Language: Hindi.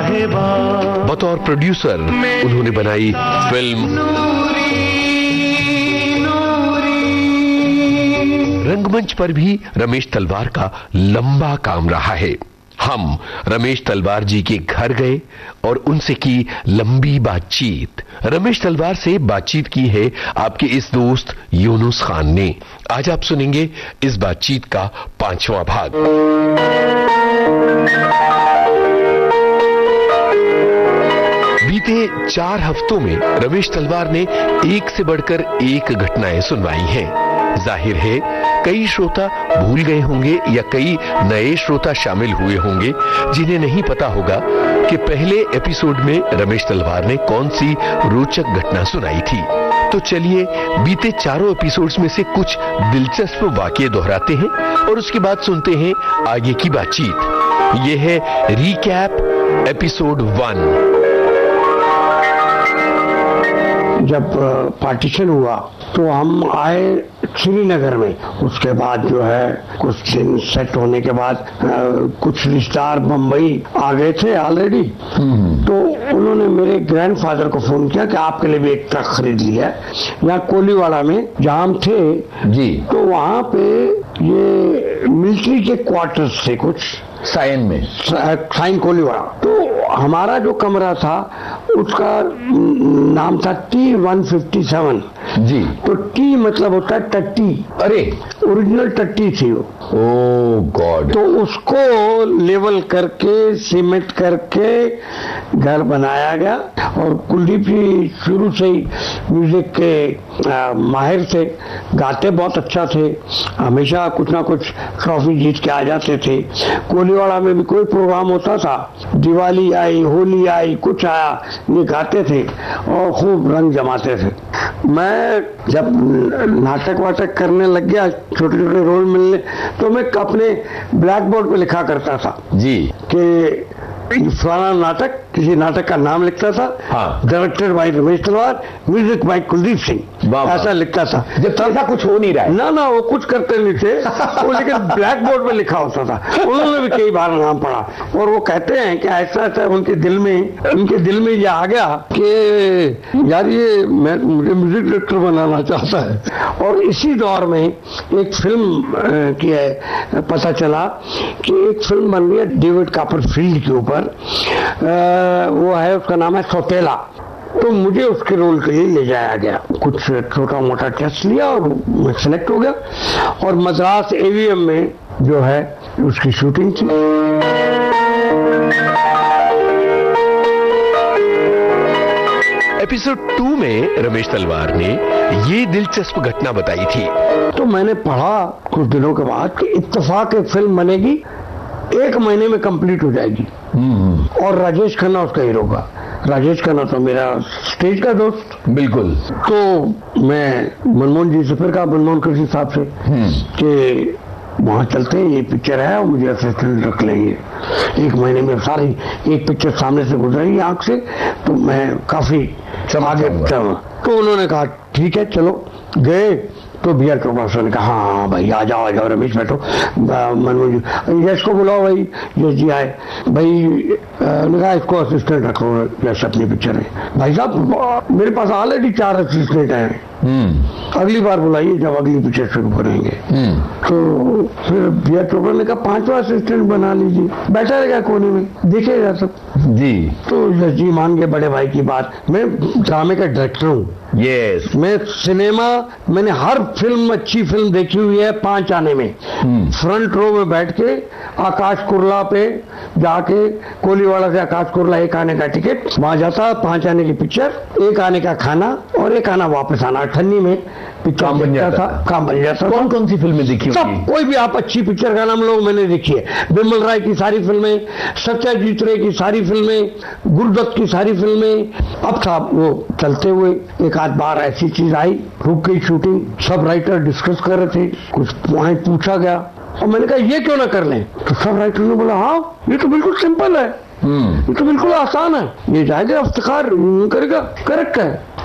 बतौर प्रोड्यूसर उन्होंने बनाई फिल्म रंगमंच पर भी रमेश तलवार का लंबा काम रहा है। हम रमेश तलवार जी के घर गए और उनसे की लंबी बातचीत। रमेश तलवार से बातचीत की है आपके इस दोस्त यूनुस खान ने। आज आप सुनेंगे इस बातचीत का 5वां भाग। बीते 4 हफ्तों में रमेश तलवार ने एक से बढ़कर एक घटनाएं सुनवाई हैं। जाहिर है कई श्रोता भूल गए होंगे या कई नए श्रोता शामिल हुए होंगे जिन्हें नहीं पता होगा कि पहले एपिसोड में रमेश तलवार ने कौन सी रोचक घटना सुनाई थी। तो चलिए बीते 4 एपिसोड्स में से कुछ दिलचस्प वाकये दोहराते हैं और उसके बाद सुनते हैं आगे की बातचीत। यह है रिकैप एपिसोड 1। जब पार्टीशन हुआ तो हम आए श्रीनगर में। उसके बाद जो है कुछ दिन सेट होने के बाद कुछ रिश्तेदार बम्बई आ गए थे ऑलरेडी। तो उन्होंने मेरे ग्रैंडफादर को फोन किया कि आपके लिए भी एक ट्रक खरीद लिया है यहाँ कोलीवाड़ा में जहाँ हम थे जी। तो वहाँ पे ये मिलिट्री के क्वार्टर्स थे कुछ साइन कोलीवाड़ा। तो हमारा जो कमरा था उसका नाम था T157 जी। तो टी मतलब होता है टट्टी। अरे ओरिजिनल टट्टी थी वो। ओह गॉड। तो उसको लेवल करके सीमेंट करके घर बनाया गया। और कुलदीप जी शुरू से ही म्यूजिक के माहिर थे, गाते बहुत अच्छा थे, हमेशा कुछ ना कुछ ट्रॉफी जीत के आ जाते थे। कोलीवाड़ा में भी कोई प्रोग्राम होता था, दिवाली आई, होली आई, कुछ आया, ये गाते थे और खूब रंग जमाते थे। मैं जब नाटक वाटक करने लग गया, छोटे छोटे रोल मिलने, तो मैं अपने ब्लैक बोर्ड पे लिखा करता था जी कि फलाना नाटक, किसी नाटक का नाम लिखता था। हाँ। डायरेक्टर बाय रमेश तलवार, म्यूजिक बाय कुलदीप सिंह, ऐसा लिखता था। जब ऐसा कुछ हो नहीं रहा है ना वो कुछ करते नहीं थे वो, लेकिन ब्लैक बोर्ड पे लिखा होता था। उन्होंने भी कई बार नाम पढ़ा और वो कहते हैं कि ऐसा ऐसा उनके दिल में ये आ गया कि यार ये मुझे म्यूजिक डायरेक्टर बनाना चाहता है। और इसी दौर में एक फिल्म की है, पता चला कि एक फिल्म बन रही है डेविड कॉपरफील्ड के ऊपर, वो है, उसका नाम है सौतेला। तो मुझे उसके रोल के लिए ले जाया गया। कुछ छोटा मोटा टेस्ट लिया और मैं सिलेक्ट हो गया और मद्रास एवीएम में जो है उसकी शूटिंग थी। एपिसोड 2 में रमेश तलवार ने ये दिलचस्प घटना बताई थी। तो मैंने पढ़ा कुछ दिनों के बाद कि इत्तेफाक एक फिल्म बनेगी, 1 महीने में कंप्लीट हो जाएगी और राजेश खन्ना उसका हीरो का। राजेश खन्ना तो मेरा स्टेज का दोस्त। बिल्कुल। तो मैं मनमोहन जी से फिर कहा, मनमोहन कृष्ण साहब से कि वहाँ चलते हैं, ये पिक्चर है और मुझे असिस्टेंट रख लेंगे। 1 महीने में सारी एक पिक्चर सामने से गुजरेगी आंख से, तो मैं काफी आगे। तो उन्होंने कहा ठीक है चलो। गए तो भैया चौपासा ने कहा हाँ भाई आ जाओ रमेश बैठो। मनमोहन जी यश को बुलाओ, भाई यश जी आए। भाई ने कहा इसको असिस्टेंट रखो यश अपनी पिक्चर में। भाई साहब मेरे पास ऑलरेडी 4 असिस्टेंट हैं, अगली बार बुलाइए जब अगली पिक्चर शुरू करेंगे। तो फिर भैया चोपड़ा ने कहा 5वां असिस्टेंट बना लीजिए, बैठा रहेगा कोने में देखेगा सब जी। तो यश जी मान गए बड़े भाई की बात। मैं ड्रामे का डायरेक्टर हूँ। यस। मैं सिनेमा, मैंने हर फिल्म अच्छी फिल्म देखी हुई है 5 आने में। फ्रंट रो में बैठ के आकाश कुरला पे जाके, कोलीवाड़ा से आकाश कुरला 1 आने का टिकट, वहां जाता, 5 आने की पिक्चर, 1 आने का खाना और 1 आना वापस आना। अठन्नी में पिक्चर काम बन जाता था। कौन सी फिल्में देखी? सब, कोई भी आप अच्छी पिक्चर का नाम लोग मैंने देखी है। बिमल राय की सारी फिल्में, सत्यजीत रे की सारी फिल्में, गुरुदत्त की सारी फिल्में। अब था वो चलते हुए एक आध बार ऐसी चीज आई, रुक गई शूटिंग, सब राइटर डिस्कस कर रहे थे, कुछ पॉइंट पूछा गया और मैंने कहा ये क्यों ना कर लें। तो सब राइटर ने बोला हाँ ये तो बिल्कुल सिंपल है, ये तो बिल्कुल आसान है, ये जाएगा इफ्तिखार करेगा, करेक्ट है।